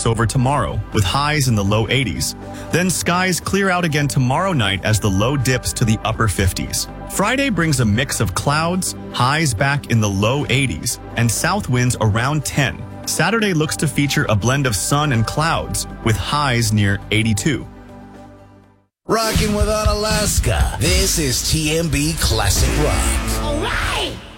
takes over tomorrow, with highs in the low 80s. Then skies clear out again tomorrow night as the low dips to the upper 50s. Friday brings a mix of clouds, highs back in the low 80s, and south winds around 10. Saturday looks to feature a blend of sun and clouds, with highs near 82. Rocking with Unalaska. This is TMB Classic Rock. All right!